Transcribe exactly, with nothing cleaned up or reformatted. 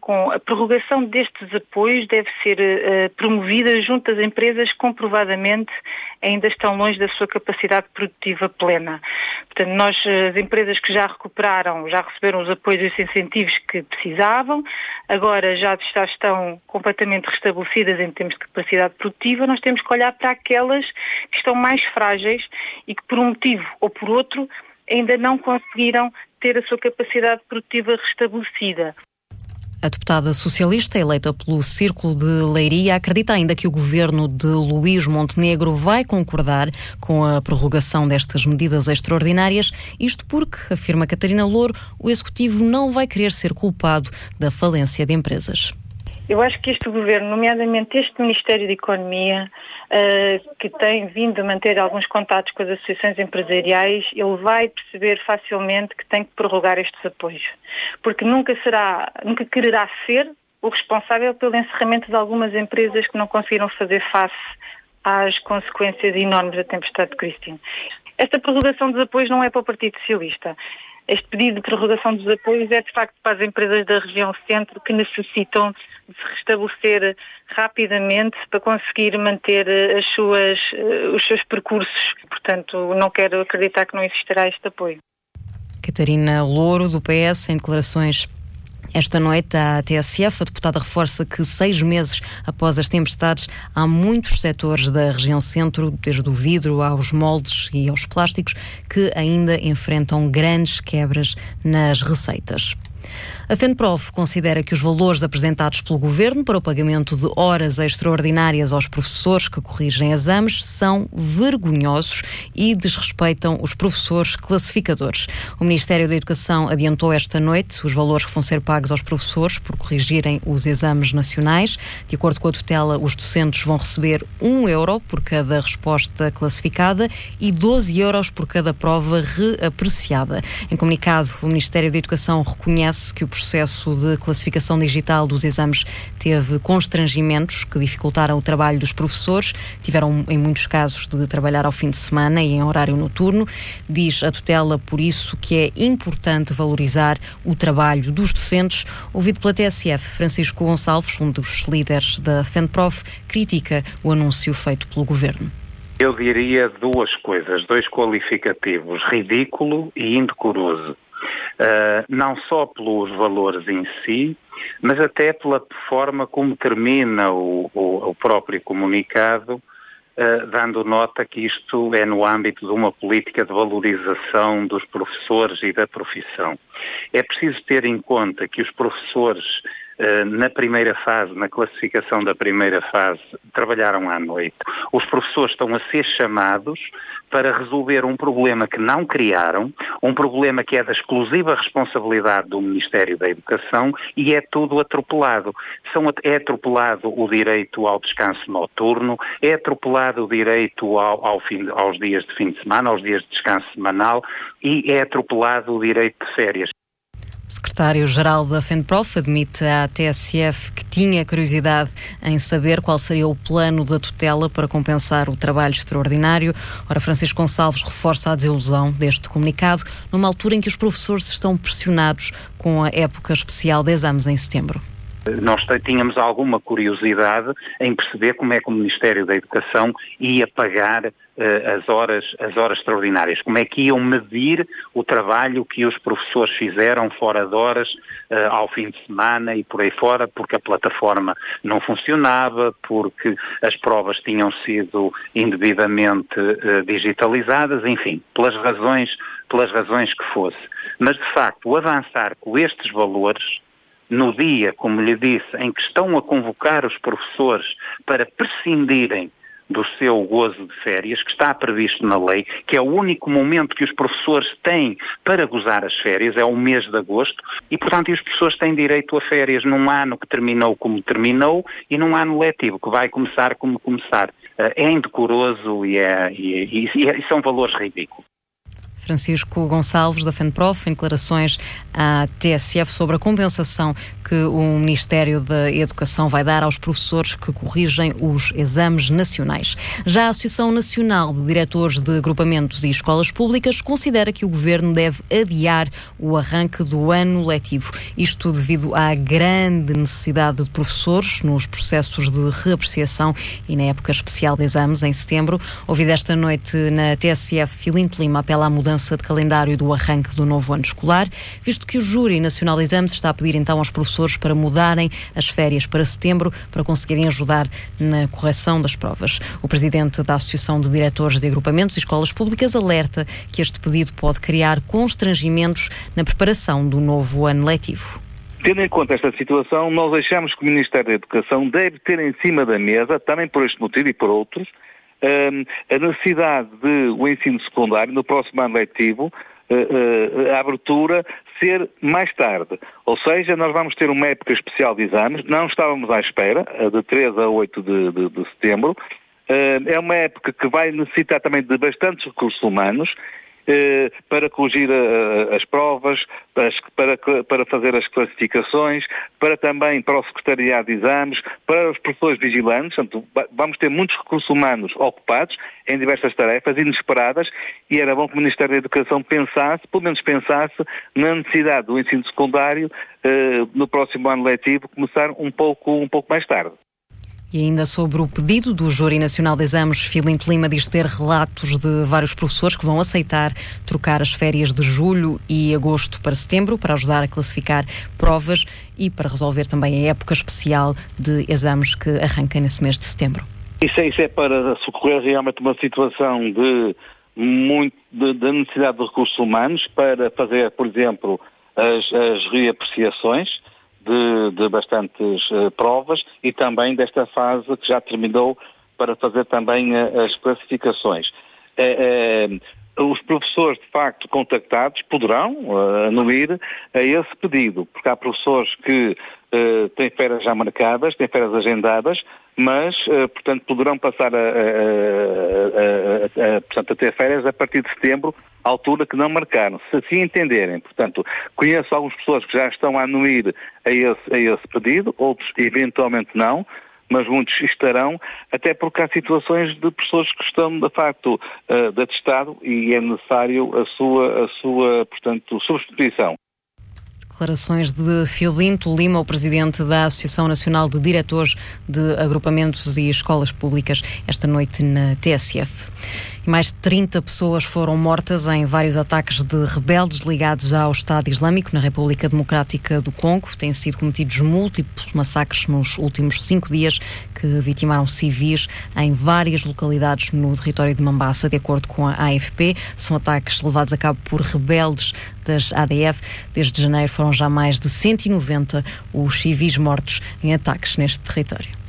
com a prorrogação destes apoios deve ser uh, promovida junto às empresas que comprovadamente ainda estão longe da sua capacidade produtiva plena. Portanto, nós, as empresas que já recuperaram, já receberam os apoios e os incentivos que precisavam, agora já, já estão completamente restabelecidas em termos de capacidade produtiva, nós temos que olhar para aquelas que estão mais frágeis e que por um motivo ou por outro ainda não conseguiram ter a sua capacidade produtiva restabelecida. A deputada socialista, eleita pelo Círculo de Leiria, acredita ainda que o governo de Luís Montenegro vai concordar com a prorrogação destas medidas extraordinárias, isto porque, afirma Catarina Louro, o Executivo não vai querer ser culpado da falência de empresas. Eu acho que este governo, nomeadamente este Ministério da Economia, uh, que tem vindo a manter alguns contatos com as associações empresariais, ele vai perceber facilmente que tem que prorrogar estes apoios. Porque nunca será, nunca quererá ser o responsável pelo encerramento de algumas empresas que não conseguiram fazer face às consequências enormes da tempestade de Christine. Esta prorrogação dos apoios não é para o Partido Socialista. Este pedido de prorrogação dos apoios é, de facto, para as empresas da região centro que necessitam de se restabelecer rapidamente para conseguir manter as suas, os seus percursos. Portanto, não quero acreditar que não existirá este apoio. Catarina Louro, do P S, em declarações esta noite à T S F, a deputada reforça que seis meses após as tempestades há muitos setores da região centro, desde o vidro aos moldes e aos plásticos, que ainda enfrentam grandes quebras nas receitas. A FENPROF considera que os valores apresentados pelo Governo para o pagamento de horas extraordinárias aos professores que corrigem exames são vergonhosos e desrespeitam os professores classificadores. O Ministério da Educação adiantou esta noite os valores que vão ser pagos aos professores por corrigirem os exames nacionais. De acordo com a tutela, os docentes vão receber um euro por cada resposta classificada e doze euros por cada prova reapreciada. Em comunicado, o Ministério da Educação reconhece que o processo de classificação digital dos exames teve constrangimentos que dificultaram o trabalho dos professores. Tiveram, em muitos casos, de trabalhar ao fim de semana e em horário noturno. Diz a tutela, por isso, que é importante valorizar o trabalho dos docentes. Ouvido pela T S F, Francisco Gonçalves, um dos líderes da FENPROF, critica o anúncio feito pelo Governo. Eu diria duas coisas, dois qualificativos, ridículo e indecoroso. Uh, não só pelos valores em si, mas até pela forma como termina o, o, o próprio comunicado, uh, dando nota que isto é no âmbito de uma política de valorização dos professores e da profissão. É preciso ter em conta que os professores, Uh, na primeira fase, na classificação da primeira fase, trabalharam à noite. Os professores estão a ser chamados para resolver um problema que não criaram, um problema que é da exclusiva responsabilidade do Ministério da Educação e é tudo atropelado. São, é atropelado o direito ao descanso noturno, é atropelado o direito ao, ao fim, aos dias de fim de semana, aos dias de descanso semanal e é atropelado o direito de férias. O secretário-geral da FENPROF admite à T S F que tinha curiosidade em saber qual seria o plano da tutela para compensar o trabalho extraordinário. Ora, Francisco Gonçalves reforça a desilusão deste comunicado numa altura em que os professores estão pressionados com a época especial de exames em setembro. Nós tínhamos alguma curiosidade em perceber como é que o Ministério da Educação ia pagar uh, as horas, as horas extraordinárias, como é que iam medir o trabalho que os professores fizeram fora de horas, uh, ao fim de semana e por aí fora, porque a plataforma não funcionava, porque as provas tinham sido indevidamente uh, digitalizadas, enfim, pelas razões, pelas razões que fosse. Mas, de facto, o avançar com estes valores no dia, como lhe disse, em que estão a convocar os professores para prescindirem do seu gozo de férias, que está previsto na lei, que é o único momento que os professores têm para gozar as férias, é o mês de agosto, e, portanto, os professores têm direito a férias num ano que terminou como terminou e num ano letivo que vai começar como começar. É indecoroso e, é, e, e, e são valores ridículos. Francisco Gonçalves, da FENPROF, em declarações à T S F sobre a compensação que o Ministério da Educação vai dar aos professores que corrigem os exames nacionais. Já a Associação Nacional de Diretores de Agrupamentos e Escolas Públicas considera que o Governo deve adiar o arranque do ano letivo. Isto devido à grande necessidade de professores nos processos de reapreciação e na época especial de exames, em setembro. Ouvido esta noite na T S F, Filinto Lima apela à mudança de calendário do arranque do novo ano escolar, visto que o Júri Nacional de Exames está a pedir então aos professores para mudarem as férias para setembro para conseguirem ajudar na correção das provas. O presidente da Associação de Diretores de Agrupamentos e Escolas Públicas alerta que este pedido pode criar constrangimentos na preparação do novo ano letivo. Tendo em conta esta situação, nós achamos que o Ministério da Educação deve ter em cima da mesa, também por este motivo e por outros, a necessidade de o ensino secundário, no próximo ano letivo, a abertura ser mais tarde. Ou seja, nós vamos ter uma época especial de exames, não estávamos à espera, de três a oito de, de, de setembro. É uma época que vai necessitar também de bastantes recursos humanos, para corrigir as provas, para, para fazer as classificações, para também para o secretariado de exames, para os professores vigilantes. Portanto, vamos ter muitos recursos humanos ocupados em diversas tarefas inesperadas e era bom que o Ministério da Educação pensasse, pelo menos pensasse, na necessidade do ensino secundário no próximo ano letivo começar um pouco, um pouco mais tarde. E ainda sobre o pedido do Júri Nacional de Exames, Filinto Lima diz ter relatos de vários professores que vão aceitar trocar as férias de julho e agosto para setembro para ajudar a classificar provas e para resolver também a época especial de exames que arranca nesse mês de setembro. Isso é, isso é para socorrer realmente uma situação de, muito, de, de necessidade de recursos humanos para fazer, por exemplo, as, as reapreciações De, de bastantes uh, provas e também desta fase que já terminou para fazer também uh, as classificações. Uh, uh, os professores, de facto, contactados poderão uh, anuir a esse pedido, porque há professores que uh, têm férias já marcadas, têm férias agendadas, mas, uh, portanto, poderão passar a, a, a, a, a, portanto, a ter férias a partir de setembro, altura que não marcaram, se assim entenderem. Portanto, conheço algumas pessoas que já estão a anuir a esse, a esse pedido, outros eventualmente não, mas muitos estarão, até porque há situações de pessoas que estão, de facto, uh, de atestado e é necessário a sua, a sua, portanto, substituição. Declarações de Filinto Lima, o presidente da Associação Nacional de Diretores de Agrupamentos e Escolas Públicas, esta noite na T S F. E mais de trinta pessoas foram mortas em vários ataques de rebeldes ligados ao Estado Islâmico na República Democrática do Congo. Têm sido cometidos múltiplos massacres nos últimos cinco dias que vitimaram civis em várias localidades no território de Mombasa, de acordo com a A F P. São ataques levados a cabo por rebeldes das A D F. Desde janeiro foram já mais de cento e noventa os civis mortos em ataques neste território.